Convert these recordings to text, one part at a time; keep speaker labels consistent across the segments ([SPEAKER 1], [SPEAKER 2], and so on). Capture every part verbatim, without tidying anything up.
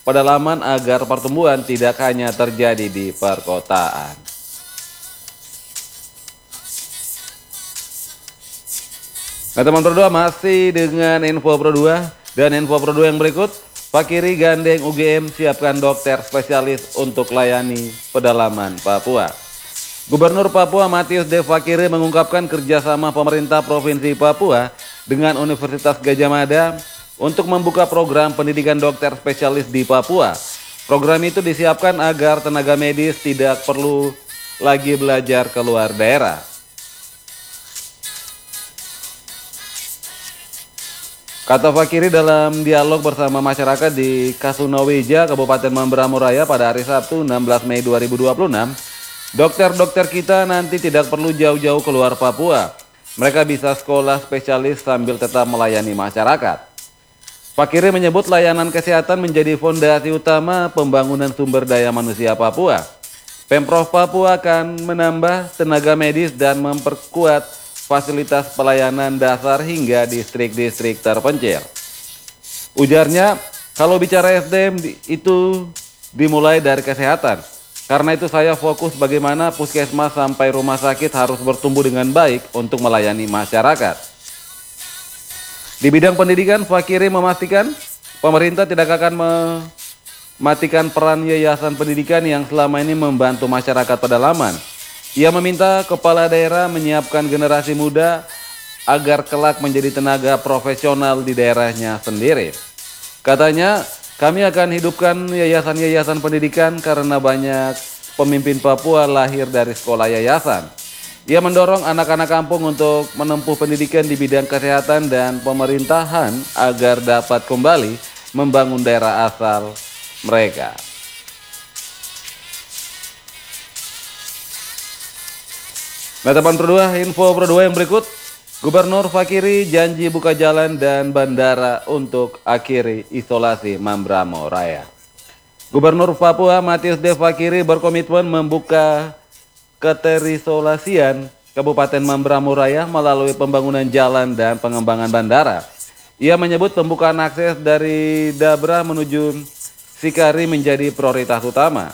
[SPEAKER 1] pedalaman agar pertumbuhan tidak hanya terjadi di perkotaan. Nah teman Pro dua, masih dengan info Pro dua dan info Pro dua yang berikut. Fakiri gandeng U G M siapkan dokter spesialis untuk layani pedalaman Papua. Gubernur Papua Matius D. Fakiri mengungkapkan kerjasama pemerintah Provinsi Papua dengan Universitas Gadjah Mada untuk membuka program pendidikan dokter spesialis di Papua. Program itu disiapkan agar tenaga medis tidak perlu lagi belajar keluar daerah. Kata Fakiri dalam dialog bersama masyarakat di Kasunaweja, Kabupaten Mamberamo Raya pada hari Sabtu enam belas Mei dua ribu dua puluh enam, dokter-dokter kita nanti tidak perlu jauh-jauh keluar Papua. Mereka bisa sekolah spesialis sambil tetap melayani masyarakat. Fakiri menyebut layanan kesehatan menjadi fondasi utama pembangunan sumber daya manusia Papua. Pemprov Papua akan menambah tenaga medis dan memperkuat fasilitas pelayanan dasar hingga distrik-distrik terpencil. Ujarnya, kalau bicara S D M itu dimulai dari kesehatan. Karena itu saya fokus bagaimana puskesmas sampai rumah sakit harus bertumbuh dengan baik untuk melayani masyarakat. Di bidang pendidikan, Fakiri memastikan pemerintah tidak akan mematikan peran yayasan pendidikan yang selama ini membantu masyarakat pedalaman. Ia meminta kepala daerah menyiapkan generasi muda agar kelak menjadi tenaga profesional di daerahnya sendiri. Katanya, kami akan hidupkan yayasan-yayasan pendidikan karena banyak pemimpin Papua lahir dari sekolah yayasan. Ia mendorong anak-anak kampung untuk menempuh pendidikan di bidang kesehatan dan pemerintahan agar dapat kembali membangun daerah asal mereka. Nah teman Pro dua, info Pro dua yang berikut. Gubernur Fakiri janji buka jalan dan bandara untuk akhiri isolasi Mamberamo Raya. Gubernur Papua Matius D. Fakiri berkomitmen membuka keterisolasian Kabupaten Mamberamo Raya melalui pembangunan jalan dan pengembangan bandara. Ia menyebut pembukaan akses dari Dabra menuju Sikari menjadi prioritas utama.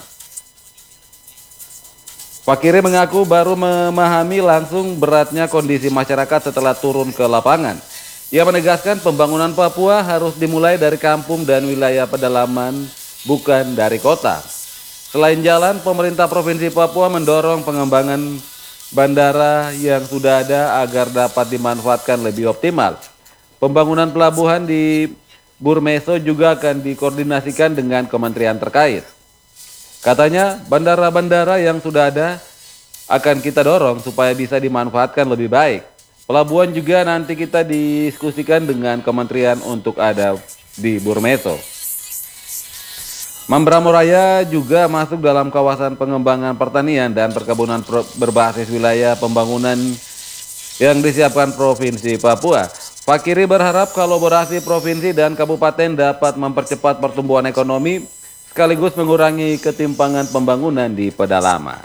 [SPEAKER 1] Fakiri mengaku baru memahami langsung beratnya kondisi masyarakat setelah turun ke lapangan. Ia menegaskan pembangunan Papua harus dimulai dari kampung dan wilayah pedalaman, bukan dari kota. Selain jalan, pemerintah Provinsi Papua mendorong pengembangan bandara yang sudah ada agar dapat dimanfaatkan lebih optimal. Pembangunan pelabuhan di Burmeso juga akan dikoordinasikan dengan kementerian terkait. Katanya, bandara-bandara yang sudah ada akan kita dorong supaya bisa dimanfaatkan lebih baik. Pelabuhan juga nanti kita diskusikan dengan kementerian untuk ada di Burmeso. Mamberamo Raya juga masuk dalam kawasan pengembangan pertanian dan perkebunan berbasis wilayah pembangunan yang disiapkan Provinsi Papua. Fakiri berharap kolaborasi provinsi dan kabupaten dapat mempercepat pertumbuhan ekonomi sekaligus mengurangi ketimpangan pembangunan di pedalaman.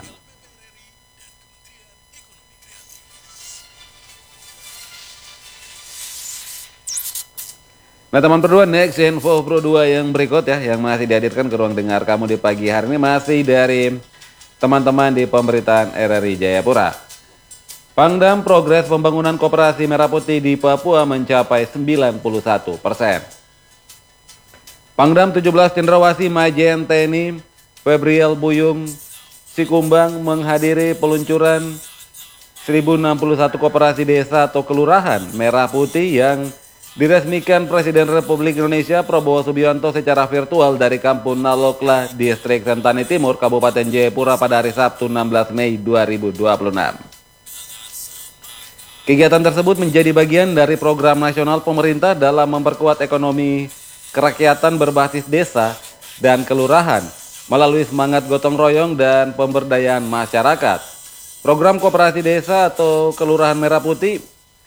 [SPEAKER 1] Nah teman Pro dua, next info Pro dua yang berikut ya, yang masih dihadirkan ke ruang dengar kamu di pagi hari ini masih dari teman-teman di pemerintahan R R I Jayapura. Pangdam progres pembangunan koperasi Merah Putih di Papua mencapai sembilan puluh satu persen. Pangdam tujuh belas Cendrawasih Majen T N I Febriel Buyung Sikumbang menghadiri peluncuran seribu enam puluh satu koperasi desa atau kelurahan Merah Putih yang diresmikan Presiden Republik Indonesia Prabowo Subianto secara virtual dari Kampung Nalokla, Distrik Sentani Timur, Kabupaten Jayapura pada hari Sabtu enam belas Mei dua ribu dua puluh enam. Kegiatan tersebut menjadi bagian dari program nasional pemerintah dalam memperkuat ekonomi kerakyatan berbasis desa dan kelurahan melalui semangat gotong royong dan pemberdayaan masyarakat. Program Koperasi Desa atau Kelurahan Merah Putih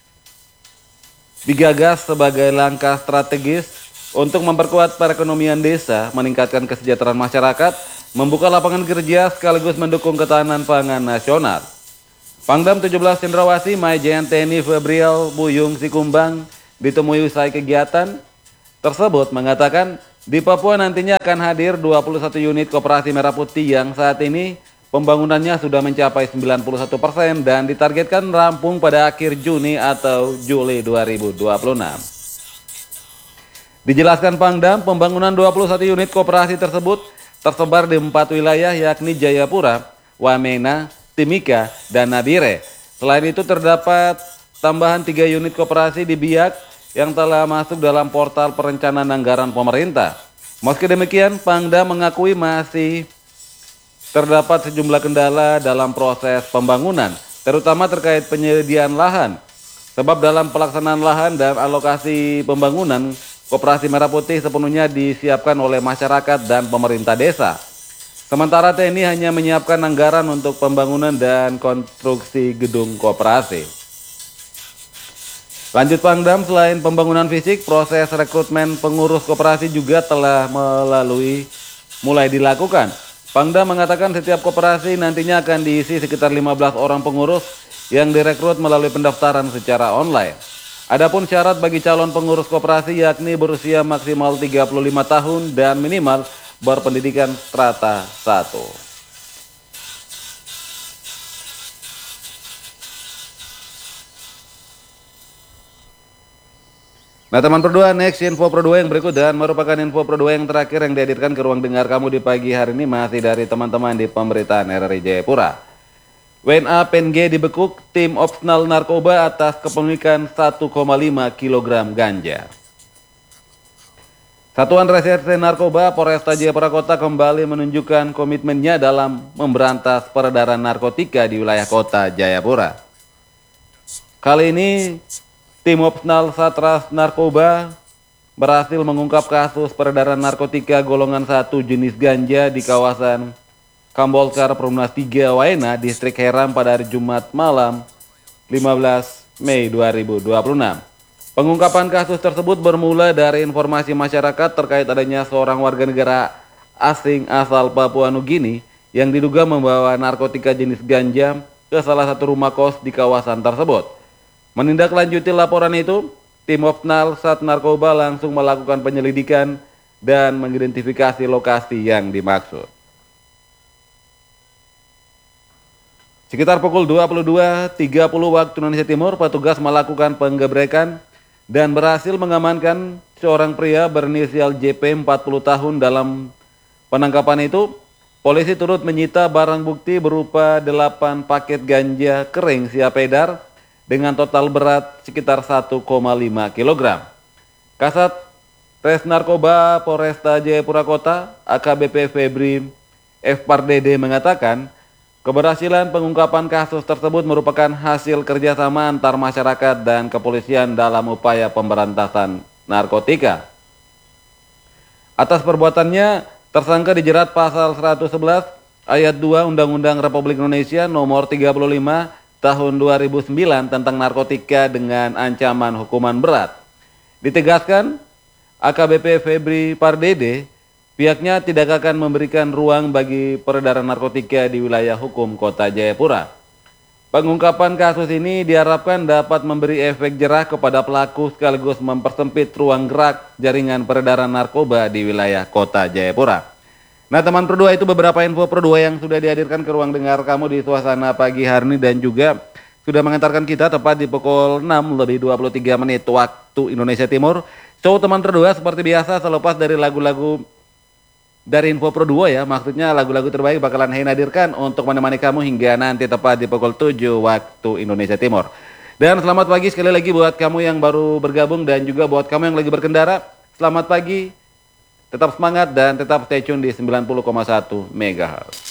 [SPEAKER 1] digagas sebagai langkah strategis untuk memperkuat perekonomian desa, meningkatkan kesejahteraan masyarakat, membuka lapangan kerja sekaligus mendukung ketahanan pangan nasional. Pangdam tujuh belas Cendrawasih Majen T N I Febriel Buyung Sikumbang ditemui usai kegiatan tersebut mengatakan Di Papua nantinya akan hadir dua puluh satu unit koperasi merah putih yang saat ini pembangunannya sudah mencapai sembilan puluh satu persen dan ditargetkan rampung pada akhir Juni atau Juli dua ribu dua puluh enam. Dijelaskan Pangdam, pembangunan dua puluh satu unit koperasi tersebut tersebar di empat wilayah yakni Jayapura, Wamena, Timika, dan Nabire. Selain itu terdapat tambahan tiga unit koperasi di Biak yang telah masuk dalam portal perencanaan anggaran pemerintah. Meski demikian, Pangdam mengakui masih terdapat sejumlah kendala dalam proses pembangunan, terutama terkait penyediaan lahan. Sebab dalam pelaksanaan lahan dan alokasi pembangunan, Koperasi Merah Putih sepenuhnya disiapkan oleh masyarakat dan pemerintah desa. Sementara T N I hanya menyiapkan anggaran untuk pembangunan dan konstruksi gedung koperasi. Lanjut Pangdam, selain pembangunan fisik, proses rekrutmen pengurus koperasi juga telah melalui mulai dilakukan. Pangdam mengatakan setiap koperasi nantinya akan diisi sekitar lima belas orang pengurus yang direkrut melalui pendaftaran secara online. Adapun syarat bagi calon pengurus koperasi yakni berusia maksimal tiga puluh lima tahun dan minimal berpendidikan strata satu. Nah teman Pro dua, next info Pro dua yang berikut dan merupakan info Pro dua yang terakhir yang dihadirkan ke ruang dengar kamu di pagi hari ini masih dari teman-teman di pemerintahan R R I Jayapura. W N A P N G dibekuk tim opsional narkoba atas kepemilikan satu koma lima kilogram ganja. Satuan Reserse Narkoba Polresta Jayapura Kota kembali menunjukkan komitmennya dalam memberantas peredaran narkotika di wilayah kota Jayapura. Kali ini tim opsional Satras Narkoba berhasil mengungkap kasus peredaran narkotika golongan satu jenis ganja di kawasan Kambolkar Perumnas tiga Waena, Distrik Heram pada hari Jumat malam lima belas Mei dua ribu dua puluh enam. Pengungkapan kasus tersebut bermula dari informasi masyarakat terkait adanya seorang warga negara asing asal Papua Nugini yang diduga membawa narkotika jenis ganja ke salah satu rumah kos di kawasan tersebut. Menindaklanjuti laporan itu, tim opsional Sat Narkoba langsung melakukan penyelidikan dan mengidentifikasi lokasi yang dimaksud. Sekitar pukul dua puluh dua tiga puluh waktu Indonesia Timur, petugas melakukan penggebrekan dan berhasil mengamankan seorang pria berinisial J P empat puluh tahun. Dalam penangkapan itu, polisi turut menyita barang bukti berupa delapan paket ganja kering siap edar dengan total berat sekitar satu koma lima kilogram. Kasat Res Narkoba Polresta Jayapura Kota, A K B P Febri F. Pardede mengatakan, keberhasilan pengungkapan kasus tersebut merupakan hasil kerjasama antar masyarakat dan kepolisian dalam upaya pemberantasan narkotika. Atas perbuatannya, tersangka dijerat pasal seratus sebelas ayat dua Undang-Undang Republik Indonesia nomor tiga puluh lima tahun dua ribu sembilan tentang narkotika dengan ancaman hukuman berat. Ditegaskan, A K B P Febri Pardede, pihaknya tidak akan memberikan ruang bagi peredaran narkotika di wilayah hukum Kota Jayapura. Pengungkapan kasus ini diharapkan dapat memberi efek jerah kepada pelaku sekaligus mempersempit ruang gerak jaringan peredaran narkoba di wilayah Kota Jayapura. Nah teman Pro dua, itu beberapa info Pro dua yang sudah dihadirkan ke ruang dengar kamu di suasana pagi hari ini dan juga sudah mengantarkan kita tepat di pukul enam lebih dua puluh tiga menit waktu Indonesia Timur. So teman Pro dua, seperti biasa selepas dari lagu-lagu dari info Pro dua ya, maksudnya lagu-lagu terbaik bakalan Hein hadirkan untuk menemani kamu hingga nanti tepat di pukul tujuh waktu Indonesia Timur. Dan selamat pagi sekali lagi buat kamu yang baru bergabung dan juga buat kamu yang lagi berkendara. Selamat pagi, tetap semangat dan tetap stay tune di sembilan puluh koma satu megahertz.